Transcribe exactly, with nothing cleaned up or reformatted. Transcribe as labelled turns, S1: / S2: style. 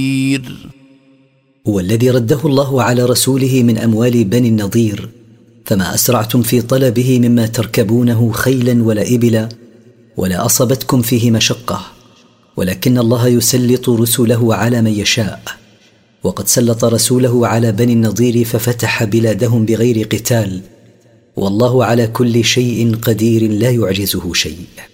S1: والذي رده الله على رسوله من أموال بني النضير، فما أسرعتم في طلبه مما تركبونه خيلا ولا إبلا، ولا أصبتكم فيه مشقة، ولكن الله يسلط رسله على من يشاء. وقد سلط رسوله على بني النضير ففتح بلادهم بغير قتال، والله على كل شيء قدير لا يعجزه شيء.